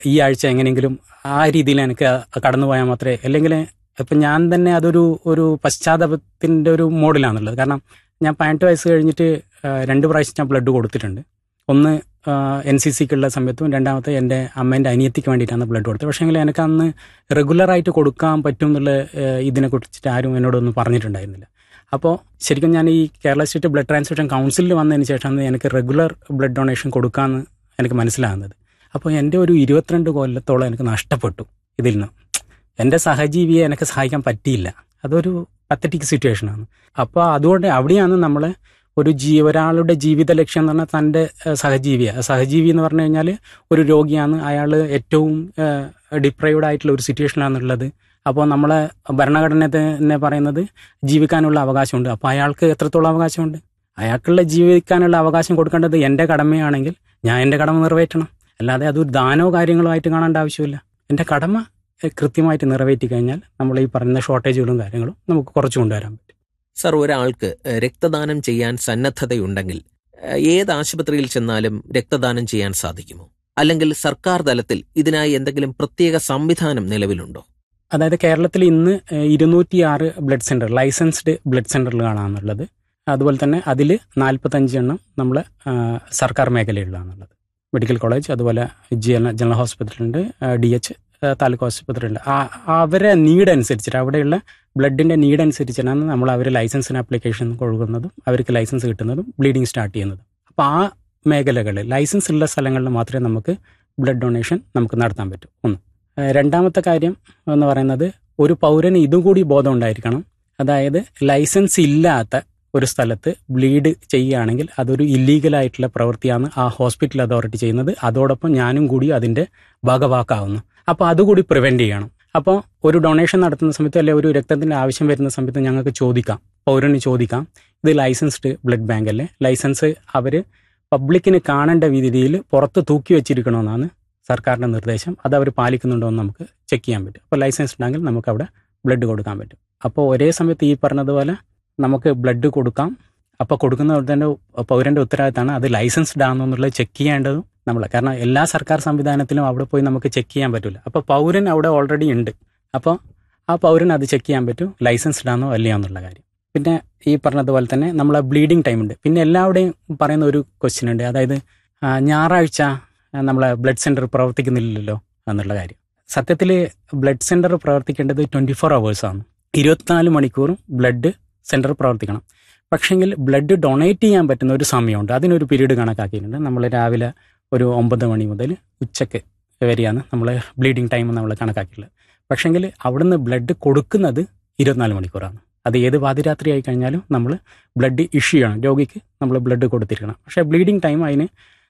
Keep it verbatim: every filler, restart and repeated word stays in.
ഈ ആഴ്ച എങ്ങനെയെങ്കിലും ആ രീതിയിൽ എനിക്ക് കടന്നു പോയാൽ മാത്രമേ, അല്ലെങ്കിൽ ഇപ്പം ഞാൻ തന്നെ അതൊരു ഒരു പശ്ചാത്തലത്തിൻ്റെ ഒരു മോഡിലാണുള്ളത്. കാരണം ഞാൻ പതിനെട്ട് വയസ്സ് കഴിഞ്ഞിട്ട് രണ്ട് പ്രാവശ്യം ഞാൻ ബ്ലഡ് കൊടുത്തിട്ടുണ്ട്. ഒന്ന് എൻ സി സിക്കുള്ള സമയത്തും രണ്ടാമത്തെ എൻ്റെ അമ്മേൻ്റെ അനിയത്തിക്ക് വേണ്ടിയിട്ടാണ് ബ്ലഡ് കൊടുത്തത്. പക്ഷേങ്കിൽ എനിക്ക് അന്ന് റെഗുലറായിട്ട് കൊടുക്കാൻ പറ്റും എന്നുള്ള ഇതിനെക്കുറിച്ചിട്ട് ആരും എന്നോടൊന്നും പറഞ്ഞിട്ടുണ്ടായിരുന്നില്ല. അപ്പോൾ ശരിക്കും ഞാൻ ഈ കേരള സ്റ്റേറ്റ് ബ്ലഡ് ട്രാൻസ്ഫ്യൂഷൻ കൗൺസിലിൽ വന്നതിന് ശേഷമാണ് എനിക്ക് റെഗുലർ ബ്ലഡ് ഡൊണേഷൻ കൊടുക്കാമെന്ന് എനിക്ക് മനസ്സിലാകുന്നത്. അപ്പോൾ എൻ്റെ ഒരു ഇരുപത്തിരണ്ട് കൊല്ലത്തോളം എനിക്ക് നഷ്ടപ്പെട്ടു ഇതിൽ നിന്ന്. എൻ്റെ സഹജീവിയെ എനിക്ക് സഹായിക്കാൻ പറ്റിയില്ല. അതൊരു പത്തറ്റിക് സിറ്റുവേഷനാണ്. അപ്പോൾ അതുകൊണ്ട് അവിടെയാണ് നമ്മൾ ഒരു ജീ ഒരാളുടെ ജീവിത ലക്ഷ്യം എന്ന് പറഞ്ഞാൽ തൻ്റെ സഹജീവിയാണ്. സഹജീവി എന്ന് പറഞ്ഞു കഴിഞ്ഞാൽ ഒരു രോഗിയാണ്, അയാൾ ഏറ്റവും ഡിപ്രൈവ്ഡ് ആയിട്ടുള്ള ഒരു സിറ്റുവേഷനിലാണുള്ളത്. അപ്പോൾ നമ്മളെ ഭരണഘടന തന്നെ പറയുന്നത് ജീവിക്കാനുള്ള അവകാശമുണ്ട്. അപ്പോൾ അയാൾക്ക് എത്രത്തോളം അവകാശമുണ്ട്? അയാൾക്കുള്ള ജീവിക്കാനുള്ള അവകാശം കൊടുക്കേണ്ടത് എൻ്റെ കടമയാണെങ്കിൽ ഞാൻ എൻ്റെ കടമ നിറവേറ്റണം. അല്ലാതെ അതൊരു ദാനോ കാര്യങ്ങളോ ആയിട്ട് കാണേണ്ട ആവശ്യമില്ല. എൻ്റെ കടമ കൃത്യമായിട്ട് നിറവേറ്റി കഴിഞ്ഞാൽ നമ്മൾ ഈ പറയുന്ന ഷോർട്ടേജുകളും കാര്യങ്ങളും നമുക്ക് കുറച്ച് കൊണ്ടുവരാൻ പറ്റും. സർ, ഒരാൾക്ക് രക്തദാനം ചെയ്യാൻ സന്നദ്ധതയുണ്ടെങ്കിൽ ഏത് ആശുപത്രിയിൽ ചെന്നാലും രക്തദാനം ചെയ്യാൻ സാധിക്കുമോ? അല്ലെങ്കിൽ സർക്കാർ തലത്തിൽ ഇതിനായി എന്തെങ്കിലും പ്രത്യേക സംവിധാനം നിലവിലുണ്ടോ? അതായത് കേരളത്തിൽ ഇന്ന് ഇരുന്നൂറ്റി ആറ് ബ്ലഡ് സെന്റർ ലൈസൻസ്ഡ് ബ്ലഡ് സെന്ററുകളാണെന്നുള്ളത്. അതുപോലെ തന്നെ അതിൽ നാൽപ്പത്തഞ്ച് എണ്ണം നമ്മൾ സർക്കാർ മേഖലയിലാണുള്ളത്. മെഡിക്കൽ കോളേജ്, അതുപോലെ ജനറൽ ഹോസ്പിറ്റലുണ്ട്, ഡി എച്ച് താലൂക്ക് ആശുപത്രിയുണ്ട്. അവരെ നീഡ് അനുസരിച്ചിട്ട്, അവിടെയുള്ള ബ്ലഡിൻ്റെ നീഡ് അനുസരിച്ചിട്ടാണ് നമ്മൾ അവർ ലൈസൻസിന് ആപ്ലിക്കേഷൻ കൊടുക്കുന്നതും അവർക്ക് ലൈസൻസ് കിട്ടുന്നതും ബ്ലീഡിങ് സ്റ്റാർട്ട് ചെയ്യുന്നതും. അപ്പോൾ ആ മേഖലകളിൽ ലൈസൻസ് ഉള്ള സ്ഥലങ്ങളിൽ മാത്രമേ നമുക്ക് ബ്ലഡ് ഡൊണേഷൻ നമുക്ക് നടത്താൻ പറ്റൂ. ഒന്ന്. രണ്ടാമത്തെ കാര്യം എന്ന് പറയുന്നത്, ഒരു പൗരന് ഇതും കൂടി ബോധം ഉണ്ടായിരിക്കണം. അതായത് ലൈസൻസ് ഇല്ലാത്ത ഒരു സ്ഥലത്ത് ബ്ലീഡ് ചെയ്യുകയാണെങ്കിൽ അതൊരു ഇല്ലീഗലായിട്ടുള്ള പ്രവൃത്തിയാണ് ആ ഹോസ്പിറ്റൽ അതോറിറ്റി ചെയ്യുന്നത്. അതോടൊപ്പം ഞാനും കൂടി അതിൻ്റെ ഭാഗവാക്കാവുന്നു. അപ്പോൾ അതുകൂടി പ്രിവെൻറ്റ് ചെയ്യണം. അപ്പോൾ ഒരു ഡൊണേഷൻ നടത്തുന്ന സമയത്ത്, അല്ലെങ്കിൽ ഒരു രക്തത്തിൻ്റെ ആവശ്യം വരുന്ന സമയത്ത് ഞങ്ങൾക്ക് ചോദിക്കാം, പൗരന് ചോദിക്കാം, ഇത് ലൈസൻസ്ഡ് ബ്ലഡ് ബാങ്ക് അല്ലേ? ലൈസൻസ് അവർ പബ്ലിക്കിന് കാണേണ്ട രീതിയിൽ പുറത്ത് തൂക്കി വെച്ചിരിക്കണമെന്നാണ് സർക്കാരിൻ്റെ നിർദ്ദേശം. അത് അവർ പാലിക്കുന്നുണ്ടോ എന്ന് നമുക്ക് ചെക്ക് ചെയ്യാൻ പറ്റും. അപ്പോൾ ലൈസൻസ് ഉണ്ടെങ്കിൽ നമുക്ക് അവിടെ ബ്ലഡ് കൊടുക്കാൻ പറ്റും. അപ്പോൾ ഒരേ സമയത്ത് ഈ പറഞ്ഞതുപോലെ നമുക്ക് ബ്ലഡ് കൊടുക്കാം. അപ്പോൾ കൊടുക്കുന്നവരുടെ പൗരൻ്റെ ഉത്തരവാദിത്തമാണ് അത് ലൈസൻസ്ഡ് ആണോ എന്നുള്ളത് ചെക്ക് ചെയ്യേണ്ടതും നമ്മൾ. കാരണം എല്ലാ സർക്കാർ സംവിധാനത്തിലും അവിടെ പോയി നമുക്ക് ചെക്ക് ചെയ്യാൻ പറ്റില്ല. അപ്പോൾ പൗരൻ അവിടെ ഓൾറെഡി ഉണ്ട്. അപ്പോൾ ആ പൗരൻ അത് ചെക്ക് ചെയ്യാൻ പറ്റും ലൈസൻസ്ഡ് ആണോ അല്ലയോ എന്നുള്ള കാര്യം. പിന്നെ ഈ പറഞ്ഞതുപോലെ തന്നെ നമ്മളെ ബ്ലീഡിങ് ടൈം ഉണ്ട്. പിന്നെ എല്ലാവരുടെയും പറയുന്ന ഒരു ക്വസ്റ്റ്യൻ ഉണ്ട്, അതായത് ഞായറാഴ്ച നമ്മളെ ബ്ലഡ് സെൻറ്റർ പ്രവർത്തിക്കുന്നില്ലല്ലോ എന്നുള്ള കാര്യം. സത്യത്തിൽ ബ്ലഡ് സെൻറ്റർ പ്രവർത്തിക്കേണ്ടത് ട്വൻറ്റി ഫോർ അവേഴ്സാണ്. ഇരുപത്തിനാല് മണിക്കൂറും ബ്ലഡ് സെൻറ്റർ പ്രവർത്തിക്കണം. പക്ഷേങ്കിൽ ബ്ലഡ് ഡൊണേറ്റ് ചെയ്യാൻ പറ്റുന്ന ഒരു സമയമുണ്ട്. അതിനൊരു പീരീഡ് കണക്കാക്കിയിട്ടുണ്ട്. നമ്മൾ രാവിലെ ഒരു ഒമ്പത് മണി മുതൽ ഉച്ചയ്ക്ക് വരെയാണ് നമ്മൾ ബ്ലീഡിങ് ടൈം നമ്മൾ കണക്കാക്കിയിട്ടുള്ളത്. പക്ഷേങ്കിൽ അവിടുന്ന് ബ്ലഡ് കൊടുക്കുന്നത് ഇരുപത്തിനാല് മണിക്കൂറാണ്. അത് ഏത് പാതിരാത്രി ആയി കഴിഞ്ഞാലും നമ്മൾ ബ്ലഡ് ഇഷ്യൂ ചെയ്യണം. രോഗിക്ക് നമ്മൾ ബ്ലഡ് കൊടുത്തിരിക്കണം. പക്ഷേ ബ്ലീഡിങ് ടൈം അതിന്